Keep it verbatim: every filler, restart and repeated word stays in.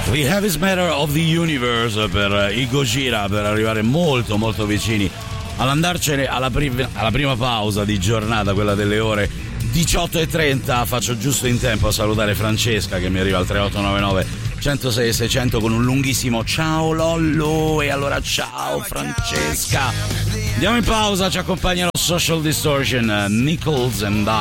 The Heaviest Matter of the Universe per i Gojira, per arrivare molto molto vicini all'andarcene alla, pri- alla prima pausa di giornata, quella delle ore diciotto e trenta. Faccio giusto in tempo a salutare Francesca che mi arriva al tre otto nove nove uno zero sei sei zero zero con un lunghissimo ciao Lollo. E allora ciao Francesca, andiamo in pausa, ci accompagna lo Social Distortion, Nichols and I.